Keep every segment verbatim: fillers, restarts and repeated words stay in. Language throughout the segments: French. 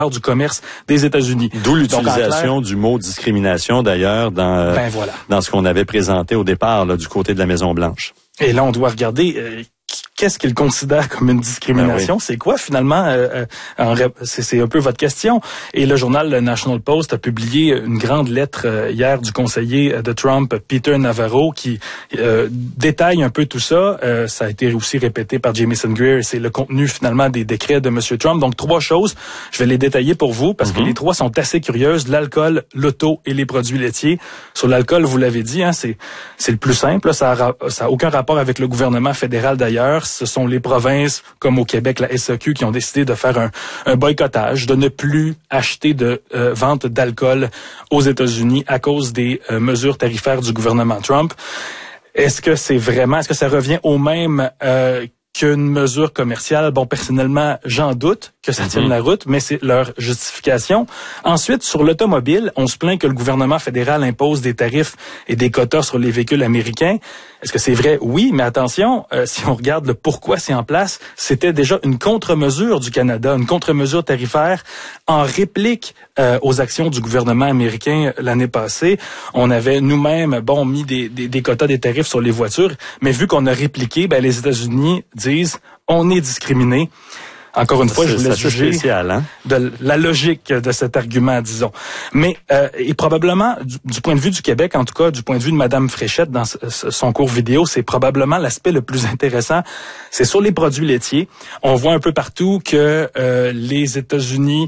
du commerce des États-Unis. D'où l'utilisation clair, du mot discrimination, d'ailleurs, dans, ben voilà. dans ce qu'on avait présenté au départ là, du côté de la Maison-Blanche. Et là, on doit regarder... Euh, qu'est-ce qu'ils considèrent comme une discrimination? Ben oui. C'est quoi finalement? Euh, euh, c'est, c'est un peu votre question. Et le journal le National Post a publié une grande lettre euh, hier du conseiller de Trump, Peter Navarro, qui euh, détaille un peu tout ça. Euh, ça a été aussi répété par Jamieson Greer. C'est le contenu finalement des décrets de M. Trump. Donc trois choses. Je vais les détailler pour vous parce mm-hmm. que les trois sont assez curieuses. L'alcool, l'auto et les produits laitiers. Sur l'alcool, vous l'avez dit, hein, c'est c'est le plus simple. Là, ça a, ça a aucun rapport avec le gouvernement fédéral d'ailleurs. Ce sont les provinces, comme au Québec, la S A Q, qui ont décidé de faire un, un boycottage, de ne plus acheter de euh, vente d'alcool aux États-Unis à cause des euh, mesures tarifaires du gouvernement Trump. Est-ce que c'est vraiment, est-ce que ça revient au même euh, qu'une mesure commerciale? Bon, personnellement, j'en doute que ça tienne mm-hmm. la route, mais c'est leur justification. Ensuite, sur l'automobile, on se plaint que le gouvernement fédéral impose des tarifs et des quotas sur les véhicules américains. Est-ce que c'est vrai? Oui, mais attention, euh, si on regarde le pourquoi c'est en place, c'était déjà une contre-mesure du Canada, une contre-mesure tarifaire en réplique euh, aux actions du gouvernement américain l'année passée. On avait nous-mêmes, bon, mis des, des, des quotas, des tarifs sur les voitures, mais vu qu'on a répliqué, ben les États-Unis disent on est discriminé. Encore une fois, je vous laisse juger spécial, hein? de la logique de cet argument, disons. Mais euh, et probablement, du, du point de vue du Québec, en tout cas, du point de vue de Madame Fréchette dans ce, son cours vidéo, c'est probablement l'aspect le plus intéressant. C'est sur les produits laitiers. On voit un peu partout que euh, les États-Unis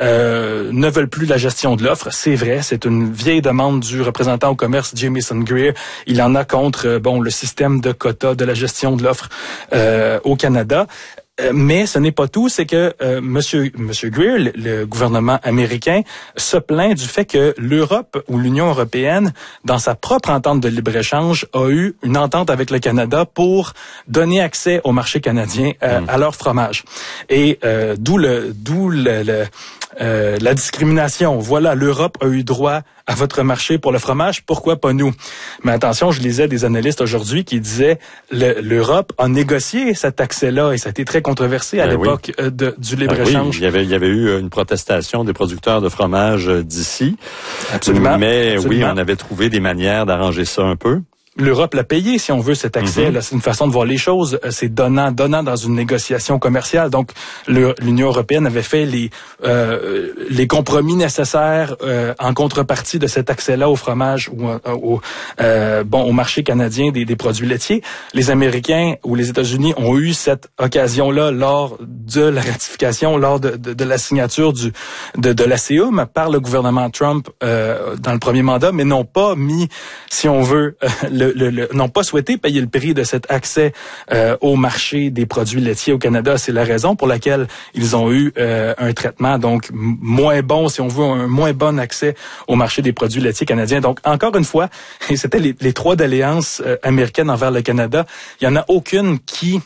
Euh, ne veulent plus la gestion de l'offre. C'est vrai, c'est une vieille demande du représentant au commerce Jamieson Greer. Il en a contre euh, bon le système de quotas de la gestion de l'offre euh, au Canada. Mais ce n'est pas tout, c'est que euh, Monsieur Monsieur Greer, le, le gouvernement américain, se plaint du fait que l'Europe ou l'Union européenne, dans sa propre entente de libre-échange, a eu une entente avec le Canada pour donner accès au marché canadien euh, mmh. à leur fromage. Et euh, d'où le d'où le, le euh, la discrimination. Voilà, l'Europe a eu droit à votre marché pour le fromage, pourquoi pas nous? Mais attention, je lisais des analystes aujourd'hui qui disaient le, l'Europe a négocié cet accès-là et ça a été très controversé à ben l'époque oui. de, du libre-échange. Oui, il y avait, il y avait eu une protestation des producteurs de fromage d'ici. Absolument. Mais absolument. oui, on avait trouvé des manières d'arranger ça un peu. L'Europe l'a payé, si on veut, cet accès. Mm-hmm. Là, c'est une façon de voir les choses. C'est donnant, donnant dans une négociation commerciale. Donc, le, l'Union européenne avait fait les euh, les compromis nécessaires euh, en contrepartie de cet accès-là au fromage ou au euh, bon au marché canadien des, des produits laitiers. Les Américains ou les États-Unis ont eu cette occasion-là lors de la ratification, lors de, de, de la signature du de, de l'A C E M par le gouvernement Trump euh, dans le premier mandat, mais n'ont pas mis, si on veut, euh, le Le, le, n'ont pas souhaité payer le prix de cet accès euh, au marché des produits laitiers au Canada. C'est la raison pour laquelle ils ont eu euh, un traitement donc m- moins bon, si on veut, un moins bon accès au marché des produits laitiers canadiens. Donc, encore une fois, et c'était les, les trois doléances euh, américaines envers le Canada, il n'y en a aucune qui,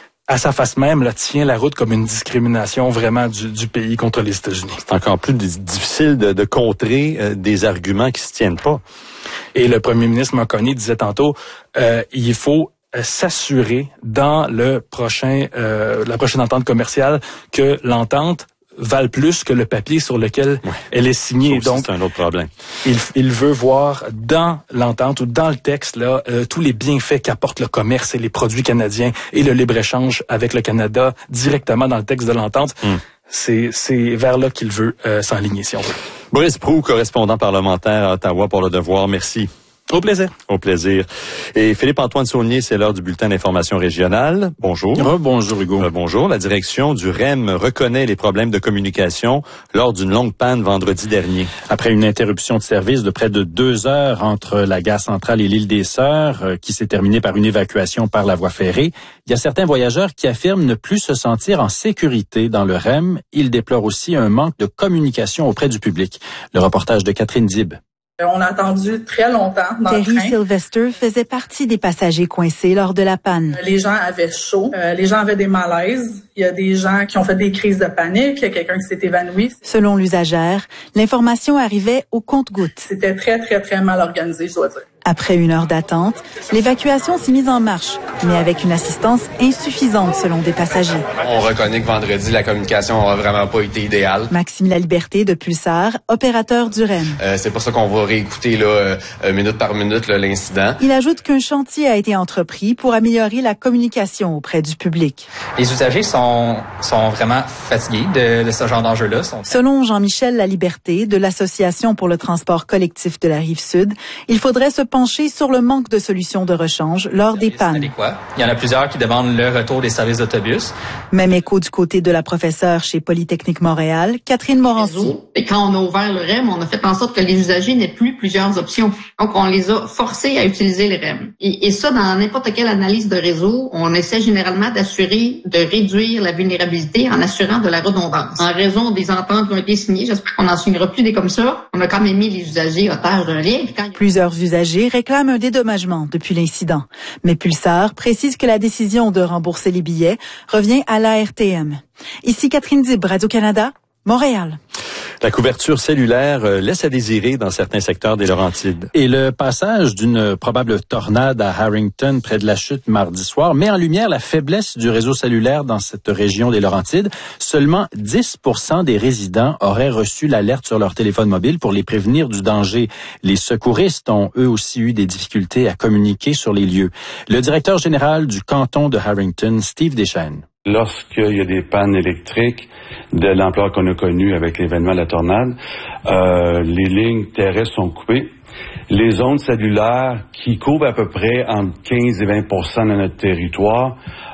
à sa face même, là, tient la route comme une discrimination vraiment du, du pays contre les États-Unis. C'est encore plus difficile de, de contrer euh, des arguments qui se tiennent pas. Et le premier ministre Marconi disait tantôt, euh, il faut euh, s'assurer dans le prochain, euh, la prochaine entente commerciale que l'entente valent plus que le papier sur lequel ouais. elle est signée. Donc, c'est un autre problème. Il, il veut voir dans l'entente ou dans le texte là euh, tous les bienfaits qu'apporte le commerce et les produits canadiens et le libre-échange avec le Canada directement dans le texte de l'entente. Mm. C'est, c'est vers là qu'il veut euh, s'enligner, si on veut. Boris Proulx, correspondant parlementaire à Ottawa pour Le Devoir. Merci. Au plaisir. Au plaisir. Et Philippe-Antoine Saulnier, c'est l'heure du bulletin d'information régionale. Bonjour. Oh, bonjour Hugo. Euh, bonjour. La direction du R E M reconnaît les problèmes de communication lors d'une longue panne vendredi dernier. Après une interruption de service de près de deux heures entre la gare centrale et l'île des Sœurs, euh, qui s'est terminée par une évacuation par la voie ferrée, il y a certains voyageurs qui affirment ne plus se sentir en sécurité dans le R E M. Ils déplorent aussi un manque de communication auprès du public. Le reportage de Catherine Dib. On a attendu très longtemps dans Terry le train. Sylvester faisait partie des passagers coincés lors de la panne. Les gens avaient chaud, euh, les gens avaient des malaises. Il y a des gens qui ont fait des crises de panique, il y a quelqu'un qui s'est évanoui. Selon l'usagère, l'information arrivait au compte-gouttes. C'était très, très, très mal organisé, je dois dire. Après une heure d'attente, l'évacuation s'est mise en marche, mais avec une assistance insuffisante selon des passagers. On reconnaît que vendredi, la communication n'a vraiment pas été idéale. Maxime Laliberté de Pulsar, opérateur du R E M. Euh, c'est pour ça qu'on va réécouter là, euh, minute par minute là, l'incident. Il ajoute qu'un chantier a été entrepris pour améliorer la communication auprès du public. Les usagers sont, sont vraiment fatigués de, de ce genre d'enjeu-là. Sont... Selon Jean-Michel Laliberté de l'Association pour le transport collectif de la Rive-Sud, il faudrait se pencher sur le manque de solutions de rechange lors des pannes. Adéquat. Il y en a plusieurs qui demandent le retour des services d'autobus. Même écho du côté de la professeure chez Polytechnique Montréal, Catherine Morancy. Et quand on a ouvert le R E M, on a fait en sorte que les usagers n'aient plus plusieurs options. Donc, on les a forcés à utiliser le R E M. Et, et ça, dans n'importe quelle analyse de réseau, on essaie généralement d'assurer, de réduire la vulnérabilité en assurant de la redondance. En raison des ententes qui ont été signées, j'espère qu'on n'en signera plus des comme ça, on a quand même mis les usagers otages d'un lien. Quand... Plusieurs usagers réclament un dédommagement depuis l'incident. Mais Pulsar précise que la décision de rembourser les billets revient à l'A R T M. Ici Catherine Dib, Radio-Canada, Montréal. La couverture cellulaire laisse à désirer dans certains secteurs des Laurentides. Et le passage d'une probable tornade à Harrington près de la chute mardi soir met en lumière la faiblesse du réseau cellulaire dans cette région des Laurentides. Seulement dix pour cent des résidents auraient reçu l'alerte sur leur téléphone mobile pour les prévenir du danger. Les secouristes ont eux aussi eu des difficultés à communiquer sur les lieux. Le directeur général du canton de Harrington, Steve Deschênes. Lorsqu'il y a des pannes électriques de l'ampleur qu'on a connue avec l'événement de la tornade, euh, les lignes terrestres sont coupées. Les ondes cellulaires qui couvrent à peu près entre quinze et vingt pour cent de notre territoire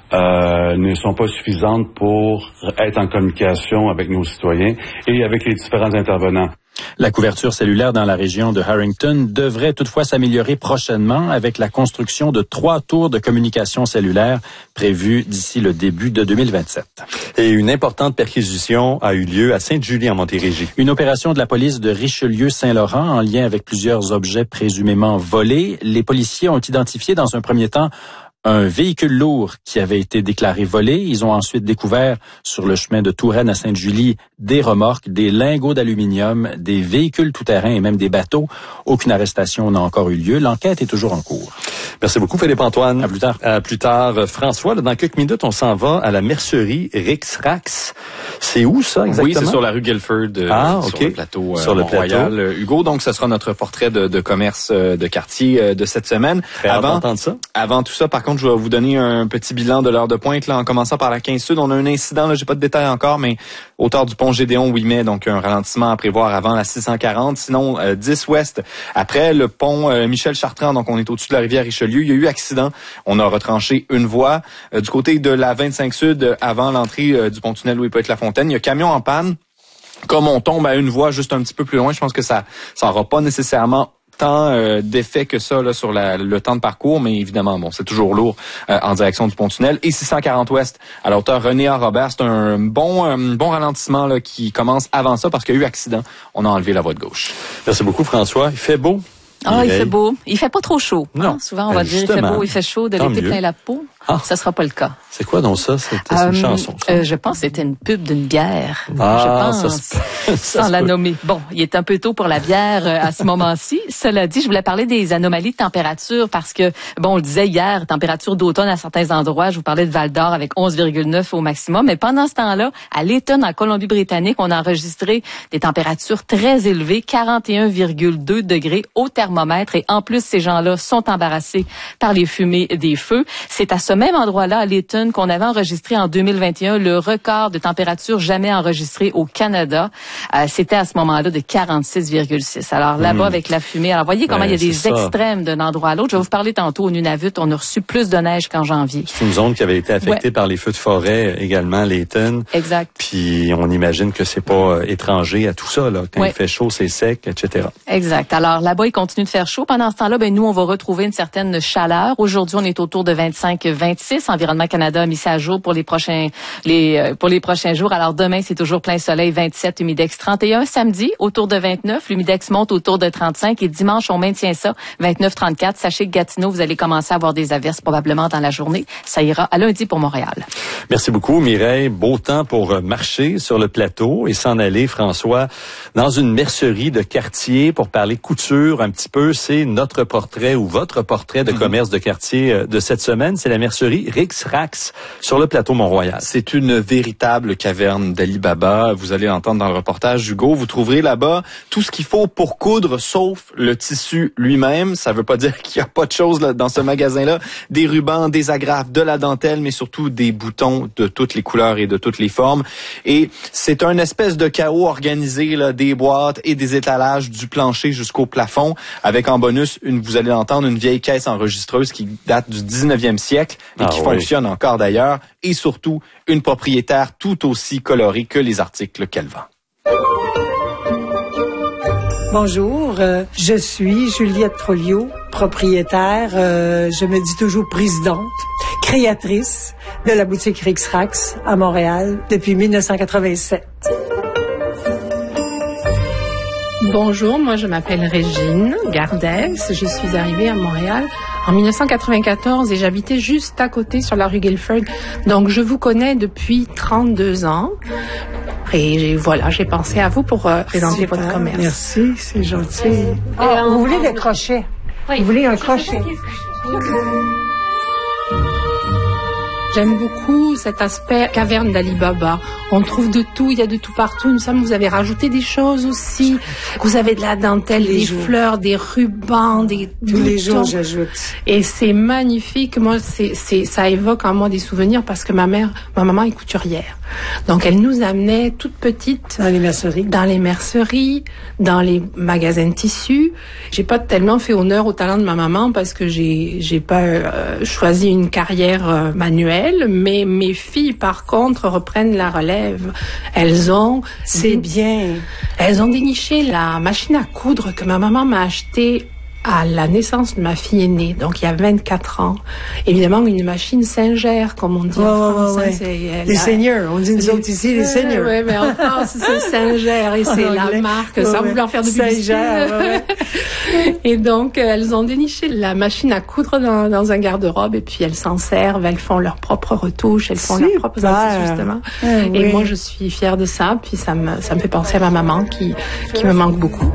euh, ne sont pas suffisantes pour être en communication avec nos citoyens et avec les différents intervenants. La couverture cellulaire dans la région de Harrington devrait toutefois s'améliorer prochainement avec la construction de trois tours de communication cellulaire prévues d'ici le début de deux mille vingt-sept. Et une importante perquisition a eu lieu à Sainte-Julie en Montérégie. Une opération de la police de Richelieu-Saint-Laurent en lien avec plusieurs objets présumément volés. Les policiers ont identifié dans un premier temps un véhicule lourd qui avait été déclaré volé. Ils ont ensuite découvert sur le chemin de Touraine à Sainte-Julie des remorques, des lingots d'aluminium, des véhicules tout-terrain et même des bateaux. Aucune arrestation n'a encore eu lieu. L'enquête est toujours en cours. Merci beaucoup, Philippe-Antoine. À plus tard. À plus tard. François, là, dans quelques minutes, on s'en va à la mercerie Rix-Rax. C'est où, ça, exactement? Oui, c'est sur la rue Guilford, euh, ah, sur okay. le plateau euh, sur le Mont-Royal. plateau. Euh, Hugo, donc, ce sera notre portrait de, de commerce euh, de quartier euh, de cette semaine. Très avant d'entendre ça. Avant tout ça, par contre, je vais vous donner un petit bilan de l'heure de pointe. Là, en commençant par la quinze Sud, on a un incident, là, j'ai pas de détails encore, mais hauteur du pont Gédéon huit mai, donc un ralentissement à prévoir avant la six cent quarante. Sinon, euh, dix Ouest, après le pont euh, Michel Chartrand, donc on est au-dessus de la rivière Richelieu, il y a eu accident. On a retranché une voie. Euh, du côté de la vingt-cinq Sud, euh, avant l'entrée euh, du pont-tunnel Louis-Poète-Lafontaine, il y a camion en panne. Comme on tombe à une voie juste un petit peu plus loin, je pense que ça ça aura pas nécessairement tant euh, d'effet que ça là sur la, le temps de parcours, mais évidemment, bon, c'est toujours lourd euh, en direction du pont-tunnel. Et six cent quarante Ouest, à la hauteur René-A-Robert, c'est un bon un bon ralentissement là qui commence avant ça parce qu'il y a eu accident. On a enlevé la voie de gauche. Merci beaucoup, François. Il fait beau. Ah, oh, il fait beau. Il fait pas trop chaud. Non. Hein? Souvent, on va dire il fait beau, il fait chaud, de l'été plein la peau. Ah. Ça sera pas le cas. C'est quoi donc ça? C'était euh, une chanson. Ça. Euh, je pense que c'était une pub d'une bière. Ah, je pense, ça se... sans la nommer. Bon, il est un peu tôt pour la bière euh, à ce moment-ci. Cela dit, je voulais parler des anomalies de température parce que, bon, on le disait hier, température d'automne à certains endroits. Je vous parlais de Val-d'Or avec onze virgule neuf au maximum. Mais pendant ce temps-là, à Layton, en Colombie-Britannique, on a enregistré des températures très élevées, quarante et un virgule deux degrés au thermomètre. Et en plus, ces gens-là sont embarrassés par les fumées des feux. C'est à ce même endroit-là, à Layton, qu'on avait enregistré en deux mille vingt et un le record de température jamais enregistré au Canada. Euh, c'était à ce moment-là de quarante-six virgule six. Alors là-bas, mmh. avec la fumée, alors voyez comment ouais, il y a des extrêmes d'un endroit à l'autre. Je vais vous parler tantôt au Nunavut, on a reçu plus de neige qu'en janvier. C'est une zone qui avait été affectée ouais. par les feux de forêt également, Layton. Exact. Puis on imagine que c'est pas étranger à tout ça, là. Quand ouais. il fait chaud, c'est sec, et cetera. Exact. Alors là-bas, il continue de faire chaud. Pendant ce temps-là, ben nous, on va retrouver une certaine chaleur. Aujourd'hui, on est autour de vingt-cinq à vingt-six. Environnement Canada a mis ça à jour pour les prochains les euh, pour les prochains jours. Alors demain, c'est toujours plein soleil, vingt-sept, humidex trente et un. Samedi, autour de vingt-neuf, l'humidex monte autour de trente-cinq. Et dimanche, on maintient ça, vingt-neuf trente-quatre. Sachez que Gatineau, vous allez commencer à avoir des averses probablement dans la journée. Ça ira à lundi pour Montréal. Merci beaucoup, Mireille. Beau temps pour marcher sur le plateau et s'en aller, François, dans une mercerie de quartier pour parler couture un petit peu. C'est notre portrait ou votre portrait de commerce de quartier de cette semaine. C'est la mercerie Rix Rax sur le plateau Mont-Royal. C'est une véritable caverne d'Ali Baba. Vous allez l'entendre dans le reportage d'Hugo. Vous trouverez là-bas tout ce qu'il faut pour coudre, sauf le tissu lui-même. Ça veut pas dire qu'il y a pas de choses là, dans ce magasin-là. Des rubans, des agrafes, de la dentelle, mais surtout des boutons de toutes les couleurs et de toutes les formes. Et c'est un espèce de chaos organisé, là, des boîtes et des étalages du plancher jusqu'au plafond, avec en bonus, une, vous allez l'entendre, une vieille caisse enregistreuse qui date du dix-neuvième siècle et ah, qui oui. fonctionne encore d'ailleurs, et surtout une propriétaire tout aussi colorée que les articles qu'elle vend. Bonjour, euh, je suis Juliette Trollio, propriétaire, euh, je me dis toujours présidente, créatrice de la boutique Rix Rax à Montréal depuis mille neuf cent quatre-vingt-sept. Bonjour, moi je m'appelle Régine Gardès, je suis arrivée à Montréal en mille neuf cent quatre-vingt-quatorze et j'habitais juste à côté sur la rue Guilford, donc je vous connais depuis trente-deux ans. Et voilà, j'ai pensé à vous pour euh, présenter Super, votre commerce. Merci, c'est gentil. Ah, vous voulez des crochets? Oui. Vous voulez un crochet? J'aime beaucoup cet aspect caverne d'Ali Baba. On trouve de tout, il y a de tout partout. Il me semble que vous avez rajouté des choses aussi. Vous avez de la dentelle, des jours. fleurs, des rubans, des Tous boutons. les jours, j'ajoute. Et c'est magnifique. Moi, c'est, c'est, ça évoque en moi des souvenirs parce que ma mère, ma maman est couturière. Donc, elle nous amenait toutes petites. Dans les merceries. Dans les merceries, dans les magasins de tissus. J'ai pas tellement fait honneur au talent de ma maman parce que j'ai, j'ai pas euh, choisi une carrière euh, manuelle. Mais mes filles, par contre, reprennent la relève. Elles ont... C'est bien. Elles ont déniché la machine à coudre que ma maman m'a achetée à la naissance de ma fille aînée, donc il y a vingt-quatre ans. Évidemment, une machine Singer, comme on dit oh, en France. Oh, ouais. c'est, les a... seigneurs, on dit nous autres ici, les seigneurs. Oui, mais en France, c'est Singer et c'est la marque, oh, sans ouais. vouloir faire de publicité. Singer, ouais. Et donc, elles ont déniché la machine à coudre dans, dans un garde-robe et puis elles s'en servent, elles font leurs propres retouches, elles font Super. leurs propres ajustements. Ah, et oui. moi, je suis fière de ça, puis ça me, ça me fait penser à ma maman qui, qui me manque beaucoup.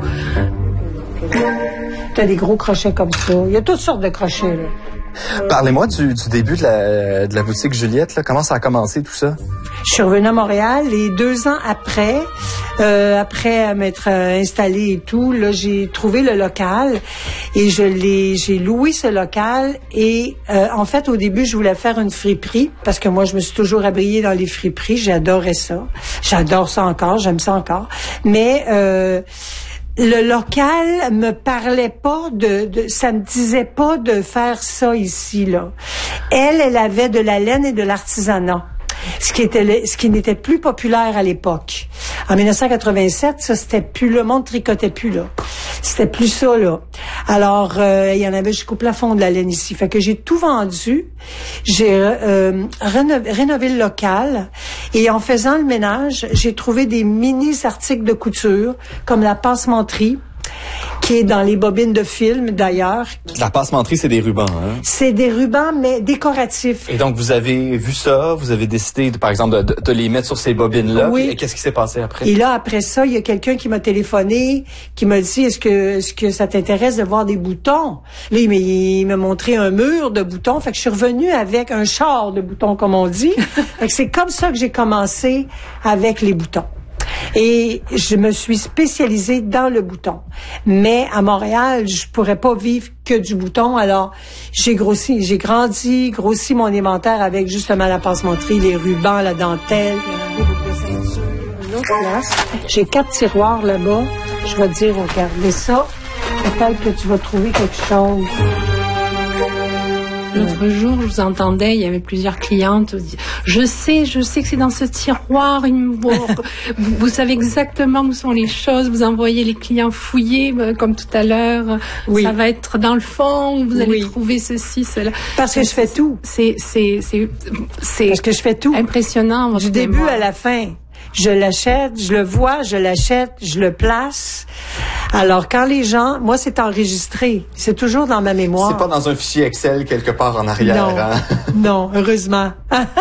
Tu as des gros crochets comme ça. Il y a toutes sortes de crochets, là. Parlez-moi du, du début de la, de la boutique Juliette, là. Comment ça a commencé, tout ça? Je suis revenue à Montréal et deux ans après, euh, après m'être euh, installée et tout, là, j'ai trouvé le local et je l'ai, j'ai loué ce local et euh, en fait, au début, je voulais faire une friperie parce que moi, je me suis toujours abriée dans les friperies. J'adorais ça. J'adore ça encore. J'aime ça encore. Mais... Euh, le local me parlait pas de, de, ça me disait pas de faire ça ici, là. Elle, elle avait de la laine et de l'artisanat. Ce qui était, ce qui n'était plus populaire à l'époque. En mille neuf cent quatre-vingt-sept, ça, c'était plus, le monde tricotait plus, là. C'était plus ça, là. Alors, euh, il y en avait jusqu'au plafond de la laine ici. Fait que j'ai tout vendu. J'ai euh, rénové, rénové le local. Et en faisant le ménage, j'ai trouvé des mini-articles de couture, comme la passementerie, qui est dans les bobines de film, d'ailleurs. La passementerie, c'est des rubans, hein? C'est des rubans, mais décoratifs. Et donc, vous avez vu ça, vous avez décidé, de, par exemple, de, de les mettre sur ces bobines-là. Oui. Et qu'est-ce qui s'est passé après? Et là, après ça, il y a quelqu'un qui m'a téléphoné, qui m'a dit, est-ce que, est-ce que ça t'intéresse de voir des boutons? Là, il m'a, il m'a montré un mur de boutons. Fait que je suis revenue avec un char de boutons, comme on dit. Fait que c'est comme ça que j'ai commencé avec les boutons. Et je me suis spécialisée dans le bouton. Mais à Montréal, je pourrais pas vivre que du bouton. Alors, j'ai grossi, j'ai grandi, grossi mon inventaire avec justement la passementerie, les rubans, la dentelle, les boucles de ceinture. Une autre place. J'ai quatre tiroirs là-bas. Je vais te dire, regardez ça. Peut-être que tu vas trouver quelque chose. L'autre jour, je vous entendais, il y avait plusieurs clientes. Je sais, je sais que c'est dans ce tiroir. Une... vous, vous savez exactement où sont les choses. Vous envoyez les clients fouiller, comme tout à l'heure. Oui. Ça va être dans le fond. Vous allez oui. trouver ceci, cela. Parce que je fais tout. C'est, c'est, c'est, c'est. Parce que je fais tout. Impressionnant. Du début mémoire. À la fin. Je l'achète, je le vois, je l'achète, je le place. Alors, quand les gens... Moi, c'est enregistré. C'est toujours dans ma mémoire. C'est pas dans un fichier Excel quelque part en arrière. Non, hein? Non, heureusement.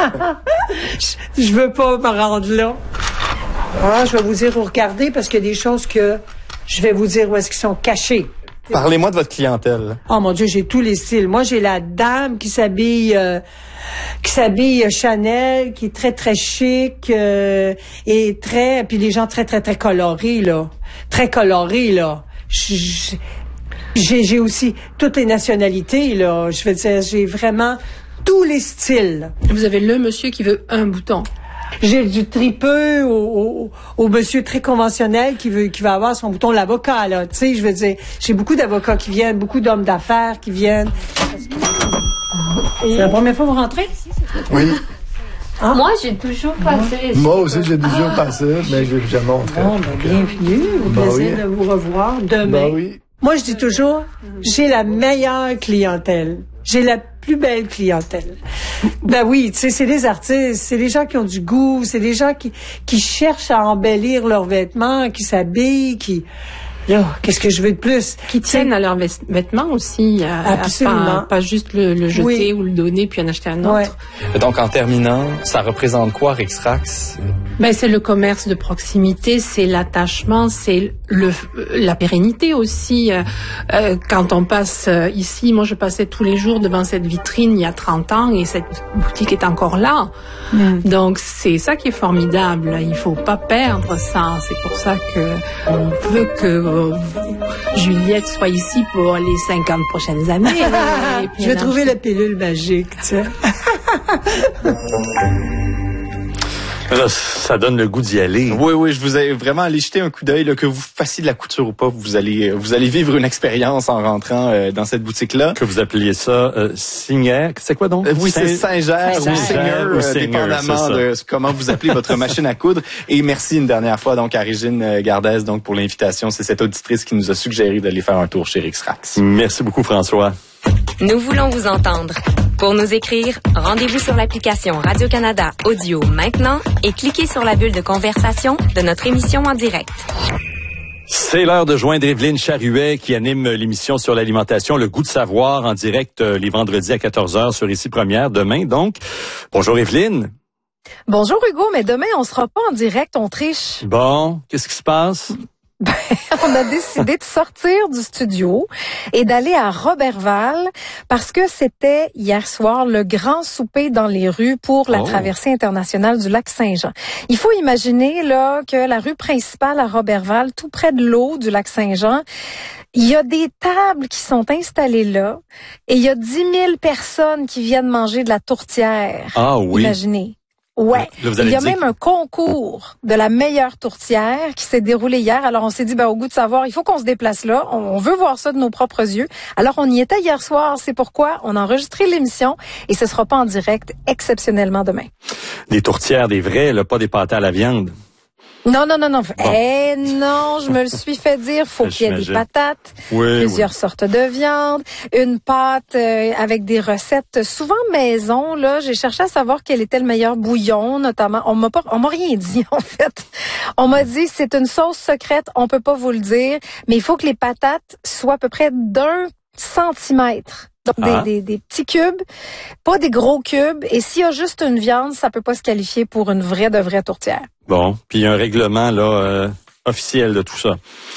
je, je veux pas me rendre là. Ah, je vais vous dire où regarder parce qu'il y a des choses que je vais vous dire où est-ce qu'ils sont cachés. Parlez-moi de votre clientèle. Oh mon Dieu, j'ai tous les styles. Moi, j'ai la dame qui s'habille... Euh, qui s'habille Chanel, qui est très, très chic, euh, et très... Puis les gens très, très, très colorés, là. Très colorés, là. J'ai, j'ai aussi toutes les nationalités, là. Je veux dire, j'ai vraiment tous les styles. Vous avez le monsieur qui veut un bouton. J'ai du tripeux au, au, au monsieur très conventionnel qui veut qui va avoir son bouton l'avocat, là. Tu sais, je veux dire, j'ai beaucoup d'avocats qui viennent, beaucoup d'hommes d'affaires qui viennent. C'est la première fois que vous rentrez? Oui. Hein? Moi, j'ai toujours passé. Moi aussi, j'ai toujours ah. passé, mais je l'ai jamais montré. Bon, ben, bienvenue. Au ben plaisir oui. de vous revoir demain. Ben oui. Moi, je dis toujours, j'ai la meilleure clientèle. J'ai la plus belle clientèle. Ben oui, tu sais, c'est des artistes, c'est des gens qui ont du goût, c'est des gens qui, qui cherchent à embellir leurs vêtements, qui s'habillent, qui... Là, qu'est-ce que je veux de plus? Qui tiennent à leurs vêtements aussi. À, Absolument. À pas, pas juste le, le jeter oui. ou le donner puis en acheter un autre. Ouais. Donc, en terminant, ça représente quoi, Rixrax? Ben, c'est le commerce de proximité, c'est l'attachement, c'est le, la pérennité aussi. Euh, quand on passe euh, ici, moi, je passais tous les jours devant cette vitrine il y a trente ans et cette boutique est encore là. Mm. Donc, c'est ça qui est formidable. Il faut pas perdre ça. C'est pour ça que on veut que euh, Juliette soit ici pour les cinquante prochaines années. Et puis je vais trouver la pilule magique, tu sais. Là, ça donne le goût d'y aller. Oui, oui, je vous ai vraiment allé jeter un coup d'œil, là, que vous fassiez de la couture ou pas, vous allez, vous allez vivre une expérience en rentrant euh, dans cette boutique-là. Que vous appeliez ça euh, Singer, c'est quoi donc? Euh, oui, c'est Singer ou Singer, euh, dépendamment de comment vous appelez votre machine à coudre. Et merci une dernière fois donc à Régine Gardez donc pour l'invitation. C'est cette auditrice qui nous a suggéré d'aller faire un tour chez Rixrax. Merci beaucoup, François. Nous voulons vous entendre. Pour nous écrire, rendez-vous sur l'application Radio-Canada Audio maintenant et cliquez sur la bulle de conversation de notre émission en direct. C'est l'heure de joindre Évelyne Charuet qui anime l'émission sur l'alimentation, Le Goût de savoir, en direct euh, les vendredis à quatorze heures sur Ici Première, demain donc. Bonjour Évelyne. Bonjour Hugo, mais demain on sera pas en direct, on triche. Bon, qu'est-ce qui se passe? Ben, on a décidé de sortir du studio et d'aller à Roberval parce que c'était hier soir le grand souper dans les rues pour la oh. traversée internationale du lac Saint-Jean. Il faut imaginer là que la rue principale à Roberval, tout près de l'eau du lac Saint-Jean, il y a des tables qui sont installées là et il y a dix mille personnes qui viennent manger de la tourtière. Ah oui. Imaginez. Ouais. Là, il y a même un concours de la meilleure tourtière qui s'est déroulé hier. Alors, on s'est dit, ben, au goût de savoir, il faut qu'on se déplace là. On veut voir ça de nos propres yeux. Alors, on y était hier soir. C'est pourquoi on a enregistré l'émission et ce sera pas en direct, exceptionnellement demain. Des tourtières, des vraies, là, pas des pâtés à la viande. Non, non, non, non. Bon. Eh non, je me le suis fait dire. Faut qu'il y ait des patates, oui, plusieurs oui. sortes de viande, une pâte euh, avec des recettes souvent maison. Là, j'ai cherché à savoir quel était le meilleur bouillon, notamment. On m'a pas, on m'a rien dit en fait. On m'a dit c'est une sauce secrète, on peut pas vous le dire, mais il faut que les patates soient à peu près d'un centimètre. Donc, ah. des, des, des petits cubes, pas des gros cubes. Et s'il y a juste une viande, ça peut pas se qualifier pour une vraie de vraie tourtière. Bon, puis il y a un règlement là euh, officiel de tout ça.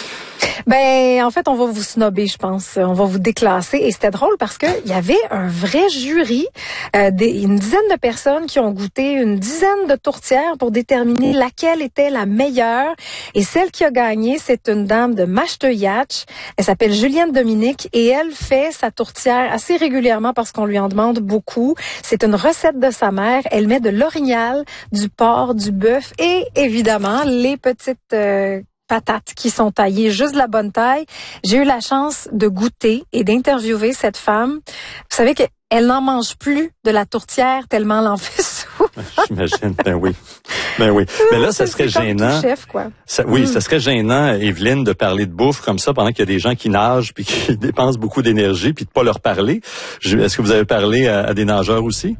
Ben, en fait, on va vous snobber, je pense. On va vous déclasser. Et c'était drôle parce que il y avait un vrai jury, euh, des, une dizaine de personnes qui ont goûté une dizaine de tourtières pour déterminer laquelle était la meilleure. Et celle qui a gagné, c'est une dame de Machteuillac. Elle s'appelle Julienne Dominique et elle fait sa tourtière assez régulièrement parce qu'on lui en demande beaucoup. C'est une recette de sa mère. Elle met de l'orignal, du porc, du bœuf et évidemment les petites... Euh, patates qui sont taillées juste de la bonne taille. J'ai eu la chance de goûter et d'interviewer cette femme. Vous savez qu'elle n'en mange plus de la tourtière tellement elle en fait souvent. J'imagine, ben oui. Ben oui. Mais là, ça serait gênant. Chef, quoi. Ça, oui, mm. ça serait gênant, Evelyne, de parler de bouffe comme ça pendant qu'il y a des gens qui nagent puis qui dépensent beaucoup d'énergie puis de pas leur parler. Je, est-ce que vous avez parlé à, à des nageurs aussi?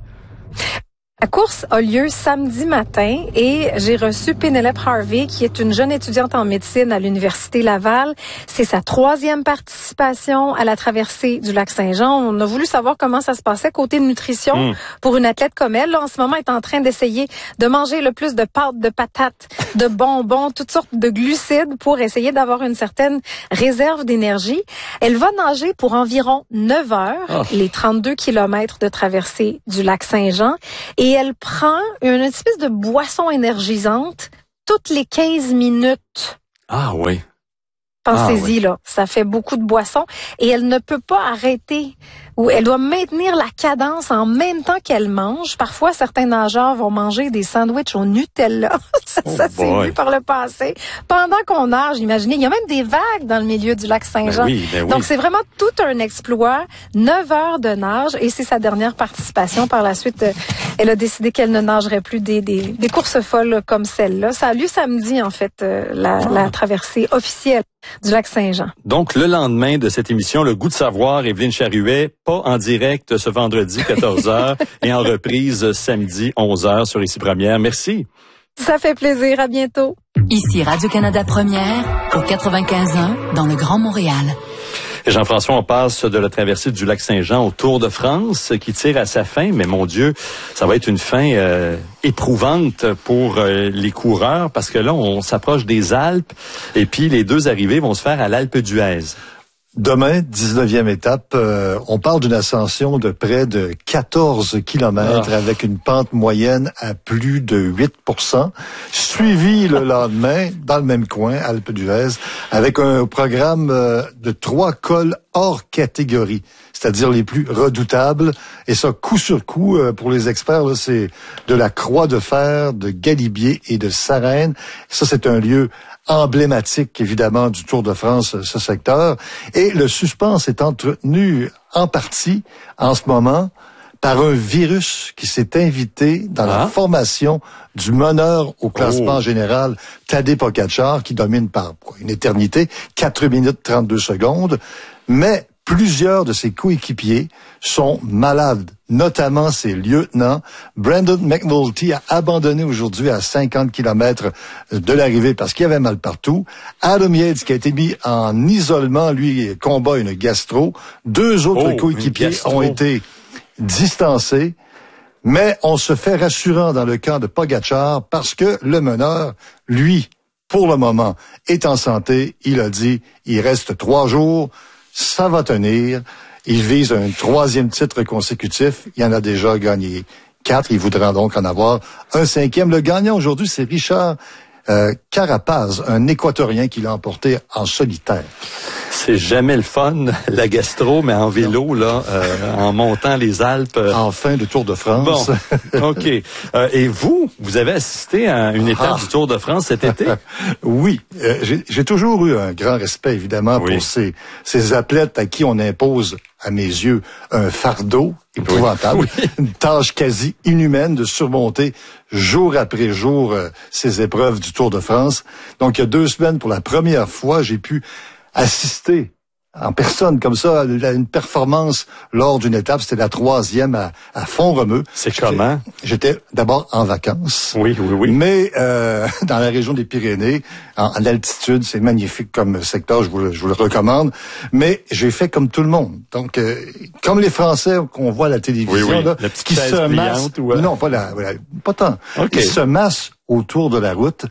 La course a lieu samedi matin et j'ai reçu Penelope Harvey, qui est une jeune étudiante en médecine à l'Université Laval. C'est sa troisième participation à la traversée du lac Saint-Jean. On a voulu savoir comment ça se passait côté nutrition mmh. pour une athlète comme elle. Là, en ce moment, elle est en train d'essayer de manger le plus de pâtes, de patates, de bonbons, toutes sortes de glucides pour essayer d'avoir une certaine réserve d'énergie. Elle va nager pour environ neuf heures, oh. les trente-deux kilomètres de traversée du lac Saint-Jean. Et Et elle prend une espèce de boisson énergisante toutes les quinze minutes. Ah oui. Pensez-y, ah, oui. là. Ça fait beaucoup de boissons. Et elle ne peut pas arrêter. Ou elle doit maintenir la cadence en même temps qu'elle mange. Parfois, certains nageurs vont manger des sandwichs au Nutella. ça oh ça s'est vu par le passé. Pendant qu'on nage, imaginez, il y a même des vagues dans le milieu du lac Saint-Jean. Ben oui, ben oui. Donc, c'est vraiment tout un exploit. Neuf heures de nage et c'est sa dernière participation. Par la suite, elle a décidé qu'elle ne nagerait plus des, des, des courses folles comme celle-là. Ça a lieu samedi, en fait, la, oh. la traversée officielle du lac Saint-Jean. Donc, le lendemain de cette émission, Le Goût de savoir, Evelyne Charuet, pas en direct ce vendredi quatorze heures et en reprise samedi onze heures sur Ici Première. Merci. Ça fait plaisir. À bientôt. Ici Radio-Canada Première, au quatre-vingt-quinze ans, dans le Grand Montréal. Et Jean-François, on passe de la traversée du lac Saint-Jean au Tour de France qui tire à sa fin. Mais mon Dieu, ça va être une fin euh, éprouvante pour euh, les coureurs parce que là, on s'approche des Alpes et puis les deux arrivées vont se faire à l'Alpe d'Huez. Demain, dix-neuvième étape, euh, on parle d'une ascension de près de quatorze kilomètres oh. avec une pente moyenne à plus de huit pour cent, suivi le lendemain, dans le même coin, Alpe d'Huez, avec un programme euh, de trois cols hors catégorie, c'est-à-dire les plus redoutables. Et ça, coup sur coup, euh, pour les experts, là, c'est de la Croix de Fer, de Galibier et de Sarenne. Ça, c'est un lieu emblématique, évidemment, du Tour de France, ce secteur. Et le suspense est entretenu en partie, en ce moment, par un virus qui s'est invité dans ah. la formation du meneur au classement oh. général, Tadej Pogačar, qui domine par une éternité, quatre minutes trente-deux secondes. Mais plusieurs de ses coéquipiers sont malades, notamment ses lieutenants. Brandon McNulty a abandonné aujourd'hui à cinquante kilomètres de l'arrivée parce qu'il avait mal partout. Adam Yates, qui a été mis en isolement, lui, combat une gastro. Deux autres oh, coéquipiers ont été distancés. Mais on se fait rassurant dans le camp de Pogačar parce que le meneur, lui, pour le moment, est en santé. Il a dit, il reste trois jours. Ça va tenir. Il vise un troisième titre consécutif. Il en a déjà gagné quatre. Il voudra donc en avoir un cinquième. Le gagnant aujourd'hui, c'est Richard euh, Carapaz, un Équatorien qui l'a emporté en solitaire. C'est jamais le fun, la gastro, mais en vélo, là, euh, en montant les Alpes. Euh... En fin de Tour de France. Bon, OK. Euh, et vous, vous avez assisté à une étape ah. du Tour de France cet été? Oui. Euh, j'ai, j'ai toujours eu un grand respect, évidemment, oui. pour ces, ces athlètes à qui on impose, à mes yeux, un fardeau épouvantable, oui. Oui. une tâche quasi inhumaine de surmonter jour après jour euh, ces épreuves du Tour de France. Donc, il y a deux semaines, pour la première fois, j'ai pu assister en personne comme ça à une performance lors d'une étape. C'était la troisième à, à Font-Romeu. C'est comment? J'étais d'abord en vacances. Oui, oui, oui. Mais euh, dans la région des Pyrénées, en, en altitude, c'est magnifique comme secteur, je vous, le, je vous le recommande. Mais j'ai fait comme tout le monde. Donc, euh, comme les Français qu'on voit à la télévision, oui, oui. là, la petite qui se massent... Ou... Non, pas, la, la, pas tant. Okay. Qui se massent autour de la route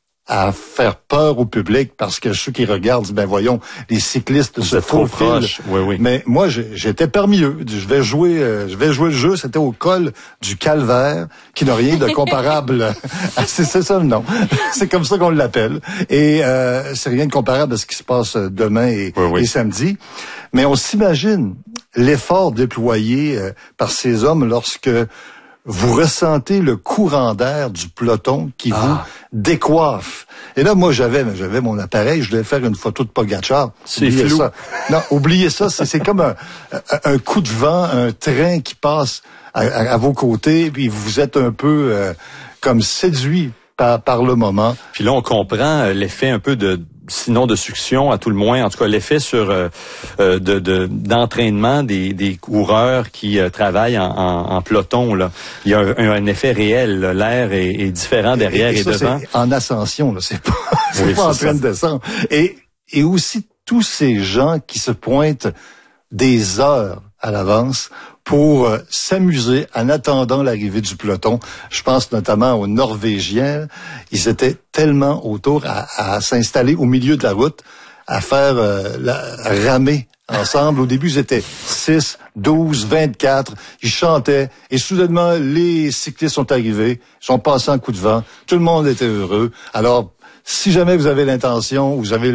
à faire peur au public parce que ceux qui regardent, ben voyons, les cyclistes se faufilent. Oui, oui. Mais moi, j'étais parmi eux. Je vais jouer, euh, je vais jouer le jeu. C'était au col du Calvaire, qui n'a rien de comparable. c'est, c'est ça le nom. C'est comme ça qu'on l'appelle. Et euh, c'est rien de comparable à ce qui se passe demain et, oui, oui. et samedi. Mais on s'imagine l'effort déployé euh, par ces hommes lorsque vous ressentez le courant d'air du peloton qui ah. vous décoiffe. Et là, moi, j'avais, j'avais mon appareil, je devais faire une photo de Pogacar. C'est flou. Ça. Non, oubliez ça, c'est, c'est comme un, un coup de vent, un train qui passe à, à, à vos côtés, puis vous êtes un peu euh, comme séduit par, par le moment. Puis là, on comprend l'effet un peu de, sinon de succion, à tout le moins, en tout cas l'effet sur euh, de, de d'entraînement des, des coureurs qui euh, travaillent en, en, en peloton. Là, il y a un, un effet réel. Là. L'air est, est différent derrière et, et, et ça, devant. C'est en ascension, là, c'est pas, c'est oui, pas c'est en train ça. de descendre. Et et aussi tous ces gens qui se pointent des heures à l'avance pour euh, s'amuser en attendant l'arrivée du peloton. Je pense notamment aux Norvégiens. Ils étaient tellement autour à, à s'installer au milieu de la route, à faire euh, la, ramer ensemble. Au début, ils étaient six, douze, vingt-quatre. Ils chantaient. Et soudainement, les cyclistes sont arrivés, sont passés en coup de vent. Tout le monde était heureux. Alors, si jamais vous avez l'intention, vous avez